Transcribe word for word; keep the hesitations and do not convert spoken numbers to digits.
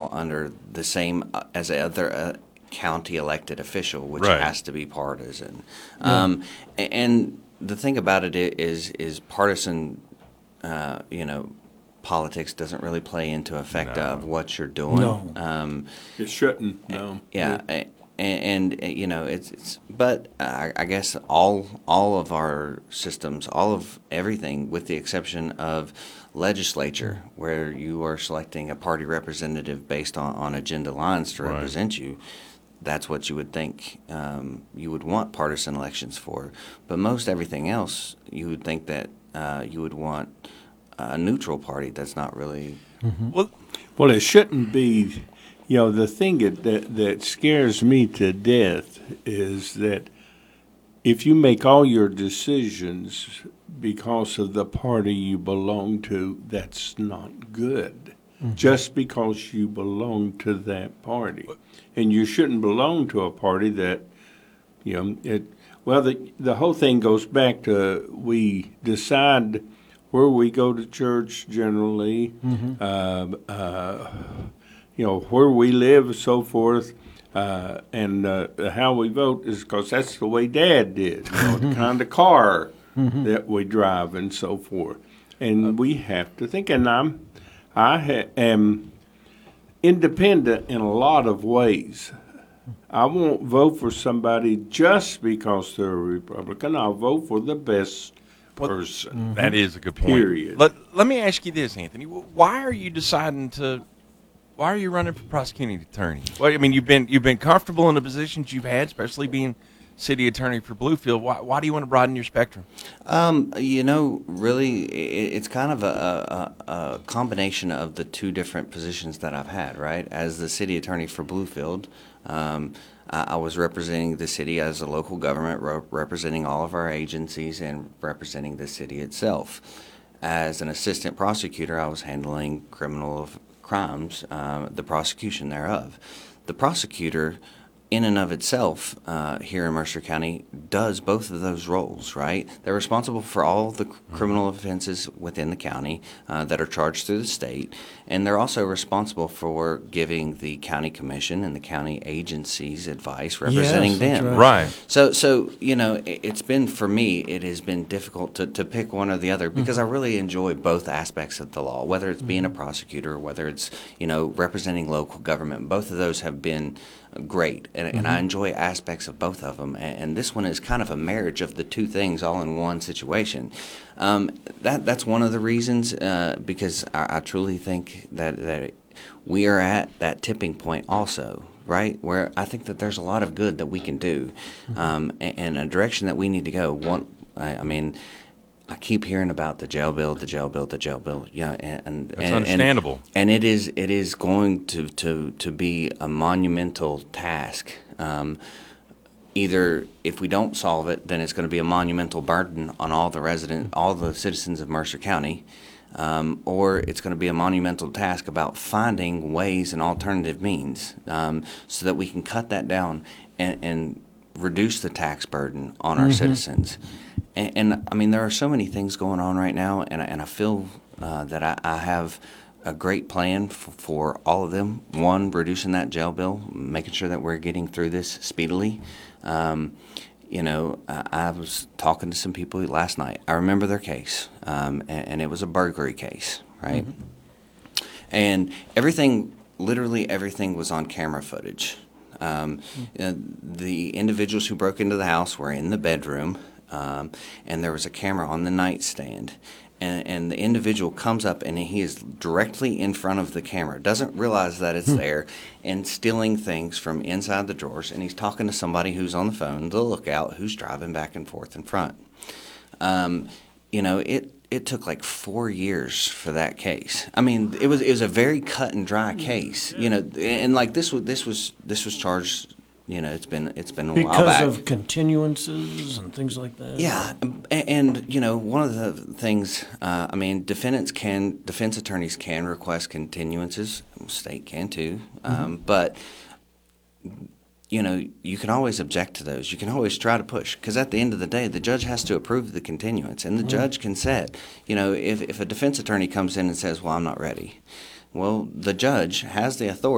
fall under the same uh, as other uh, county elected official, which Right. has to be partisan. Um, a- and the thing about it i- is, is partisan, uh, you know, politics doesn't really play into effect No. of what you're doing. No. Um, It shouldn't, no. yeah, a- and, and you know it's, it's but I, I guess all all of our systems, all of everything, with the exception of legislature, where you are selecting a party representative based on, on agenda lines to Right. represent you. That's what you would think um, you would want partisan elections for. But most everything else, you would think that uh, you would want a neutral party that's not really. Well, Well, it shouldn't be, you know, the thing that, that, that scares me to death is that if you make all your decisions because of the party you belong to, that's not good. Just because you belong to that party. And you shouldn't belong to a party that, you know, it, well, the, the whole thing goes back to we decide where we go to church generally, uh, uh, you know, where we live, so forth, uh, and uh, how we vote is because that's the way Dad did, you know, the kind of car that we drive and so forth. And we have to think, and I'm, I ha- am independent in a lot of ways. I won't vote for somebody just because they're a Republican. I'll vote for the best person. that is a good point. Period. Let, let me ask you this, Anthony. Why are you deciding to? Why are you running for prosecuting attorney? Well, I mean, you've been you've been comfortable in the positions you've had, especially being city attorney for Bluefield. Why, why do you want to broaden your spectrum? Um, you know, really, i- it's kind of a, a, a combination of the two different positions that I've had, right? As the city attorney for Bluefield, um, I, I was representing the city as a local government, ro- representing all of our agencies and representing the city itself. As an assistant prosecutor, I was handling criminal of- crimes, uh, the prosecution thereof. The prosecutor, in and of itself, uh, here in Mercer County, does both of those roles, right? They're responsible for all the cr- criminal offenses within the county uh, that are charged through the state, and they're also responsible for giving the county commission and the county agencies advice representing Yes, that's them. right. Right. So, so you know, it, it's been, for me, it has been difficult to, to pick one or the other because I really enjoy both aspects of the law, whether it's being a prosecutor, whether it's, you know, representing local government. Both of those have been great, and, and I enjoy aspects of both of them. And, and this one is kind of a marriage of the two things all in one situation. Um, that that's one of the reasons, uh, because I, I truly think that that we are at that tipping point also, right? Where I think that there's a lot of good that we can do, um, and, and a direction that we need to go. One, I, I mean. I keep hearing about the jail bill, the jail bill, the jail bill. Yeah, and, and That's and, understandable. And, and it is it is going to, to, to be a monumental task. Um, either if we don't solve it, then it's going to be a monumental burden on all the resident, all the citizens of Mercer County, um, or it's going to be a monumental task about finding ways and alternative means um, so that we can cut that down and, and reduce the tax burden on our citizens. And, and I mean, there are so many things going on right now, and I, and I feel uh, that I, I have a great plan for, for all of them. One, reducing that jail bill, making sure that we're getting through this speedily. Um, you know, I, I was talking to some people last night. I remember their case, um, and, and it was a burglary case, right? And everything, literally everything, was on camera footage. Um, uh, the individuals who broke into the house were in the bedroom. Um, and there was a camera on the nightstand, and, and the individual comes up and he is directly in front of the camera, doesn't realize that it's there, and stealing things from inside the drawers, and he's talking to somebody who's on the phone, the lookout, who's driving back and forth in front. Um, you know, it it took like four years for that case. I mean, it was it was a very cut and dry case, you know, and like this was this was this was charged. You know, it's been it's been a while Because back. of continuances and things like that? Yeah, and, and you know, one of the things, uh, I mean, defendants can, defense attorneys can request continuances. State can too, um, but you know, you can always object to those. You can always try to push, because at the end of the day, the judge has to approve the continuance, and the judge can set. You know, if if a defense attorney comes in and says, "Well, I'm not ready," well, the judge has the authority